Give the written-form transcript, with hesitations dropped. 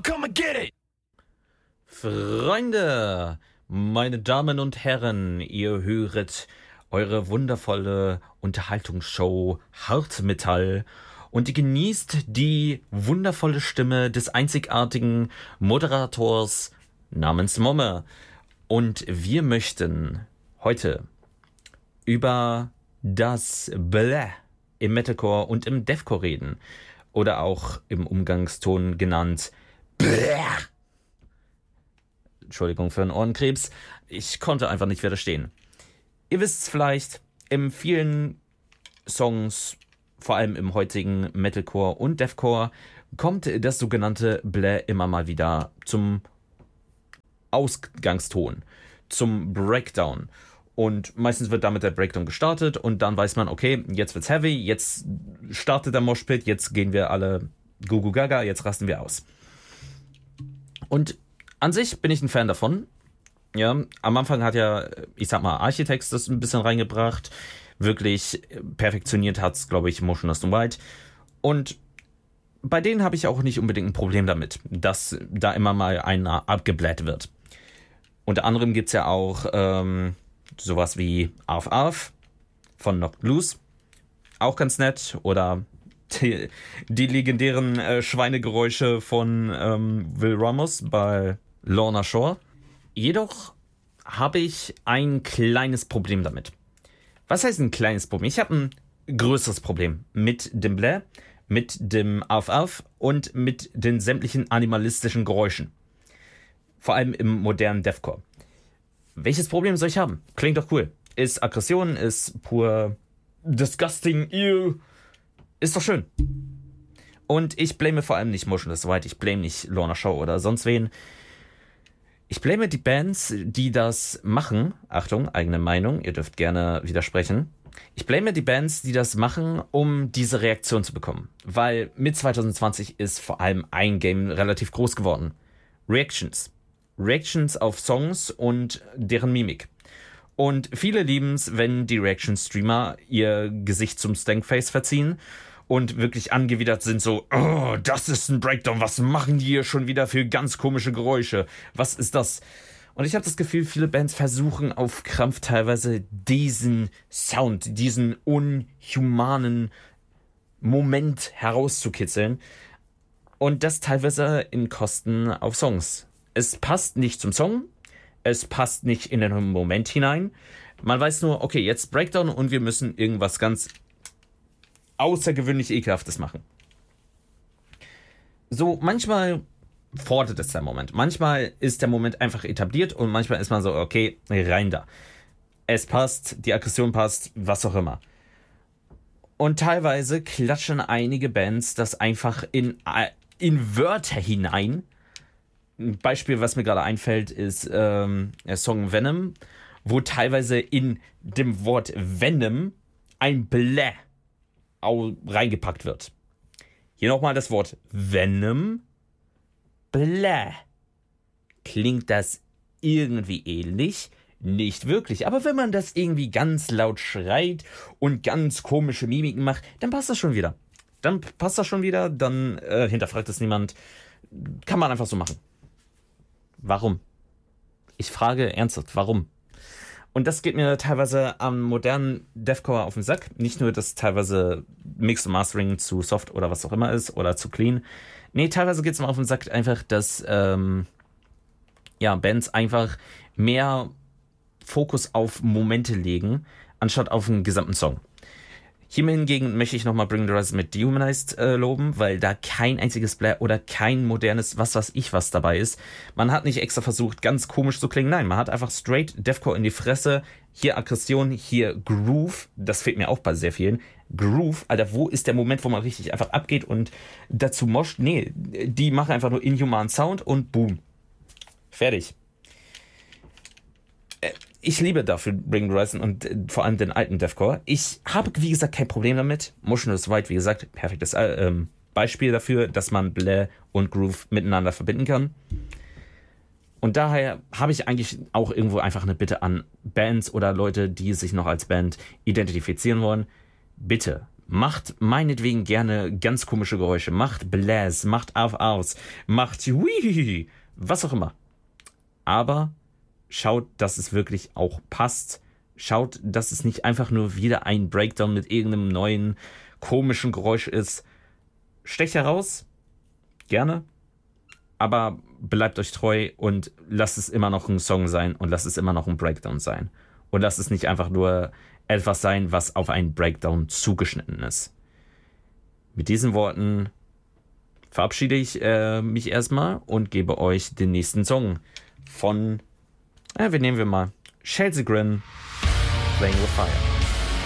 come and get it! Freunde, meine Damen und Herren, ihr höret eure wundervolle Unterhaltungsshow Hartmetall und ihr genießt die wundervolle Stimme des einzigartigen Moderators namens Momme. Und wir möchten heute über das Bläh im Metalcore und im Deathcore reden. Oder auch im Umgangston genannt Bläh. Entschuldigung für einen Ohrenkrebs. Ich konnte einfach nicht widerstehen. Ihr wisst es vielleicht, in vielen Songs, vor allem im heutigen Metalcore und Deathcore, kommt das sogenannte Bläh immer mal wieder zum Ausgangston, zum Breakdown. Und meistens wird damit der Breakdown gestartet und dann weiß man, okay, jetzt wird's heavy, jetzt startet der Moshpit, jetzt gehen wir alle Gugu Gaga, jetzt rasten wir aus. Und an sich bin ich ein Fan davon. Ja, am Anfang hat ja, ich sag mal, Architects das ein bisschen reingebracht. Wirklich perfektioniert hat's, glaube ich, Motionless in White. Und bei denen habe ich auch nicht unbedingt ein Problem damit, dass da immer mal einer abgebläht wird. Unter anderem gibt's ja auch sowas wie Arf Arf von Knocked Loose. Auch ganz nett. Oder die legendären Schweinegeräusche von Will Ramos bei Lorna Shore. Jedoch habe ich ein kleines Problem damit. Was heißt ein kleines Problem? Ich habe ein größeres Problem mit dem Bläh, mit dem Arf Arf und mit den sämtlichen animalistischen Geräuschen. Vor allem im modernen Deathcore. Welches Problem soll ich haben? Klingt doch cool. Ist Aggression, ist pur disgusting, ew. Ist doch schön. Und ich blame vor allem nicht Motionless in White, ich blame nicht Lorna Shore oder sonst wen. Ich blame die Bands, die das machen. Achtung, eigene Meinung, ihr dürft gerne widersprechen. Ich blame die Bands, die das machen, um diese Reaktion zu bekommen. Weil mit 2020 ist vor allem ein Game relativ groß geworden. Reactions. Reactions auf Songs und deren Mimik. Und viele lieben es, wenn die Reaction-Streamer ihr Gesicht zum Stankface verziehen und wirklich angewidert sind, so, oh, das ist ein Breakdown, was machen die hier schon wieder für ganz komische Geräusche? Was ist das? Und ich habe das Gefühl, viele Bands versuchen auf Krampf teilweise diesen Sound, diesen unhumanen Moment herauszukitzeln und das teilweise in Kosten auf Songs. Es passt nicht zum Song, es passt nicht in den Moment hinein. Man weiß nur, okay, jetzt Breakdown und wir müssen irgendwas ganz außergewöhnlich Ekelhaftes machen. So, manchmal fordert es der Moment. Manchmal ist der Moment einfach etabliert und manchmal ist man so, okay, rein da. Es passt, die Aggression passt, was auch immer. Und teilweise klatschen einige Bands das einfach in Wörter hinein. Ein Beispiel, was mir gerade einfällt, ist der Song Venom, wo teilweise in dem Wort Venom ein Bläh reingepackt wird. Hier nochmal das Wort Venom. Bläh. Klingt das irgendwie ähnlich? Nicht wirklich. Aber wenn man das irgendwie ganz laut schreit und ganz komische Mimiken macht, dann passt das schon wieder. Dann hinterfragt es niemand. Kann man einfach so machen. Warum? Ich frage ernsthaft, warum? Und das geht mir teilweise am modernen Deathcore auf den Sack. Nicht nur, dass teilweise Mix und Mastering zu soft oder was auch immer ist oder zu clean. Nee, teilweise geht es mir auf den Sack einfach, dass Bands einfach mehr Fokus auf Momente legen, anstatt auf den gesamten Song. Hier hingegen möchte ich nochmal Bring the Horizon mit Dehumanized loben, weil da kein einziges Bläh oder kein modernes was dabei ist. Man hat nicht extra versucht, ganz komisch zu klingen. Nein, man hat einfach straight Deathcore in die Fresse. Hier Aggression, hier Groove. Das fehlt mir auch bei sehr vielen. Groove, Alter, wo ist der Moment, wo man richtig einfach abgeht und dazu moscht? Nee, die machen einfach nur inhumanen Sound und boom. Fertig. Ich liebe dafür Bring the Horizon und vor allem den alten Deathcore. Ich habe, wie gesagt, kein Problem damit. Motionless in White, wie gesagt, perfektes Beispiel dafür, dass man Bläh und Groove miteinander verbinden kann. Und daher habe ich eigentlich auch irgendwo einfach eine Bitte an Bands oder Leute, die sich noch als Band identifizieren wollen. Bitte, Macht meinetwegen gerne ganz komische Geräusche. Macht Bläs, macht aus, macht Hui, was auch immer. Aber schaut, dass es wirklich auch passt. Schaut, dass es nicht einfach nur wieder ein Breakdown mit irgendeinem neuen komischen Geräusch ist. Stecht heraus, gerne, aber bleibt euch treu und lasst es immer noch ein Song sein und lasst es immer noch ein Breakdown sein. Und lasst es nicht einfach nur etwas sein, was auf einen Breakdown zugeschnitten ist. Mit diesen Worten verabschiede ich mich erstmal und gebe euch den nächsten Song von, wir nehmen mal Chelsea Grin, Playing with Fire.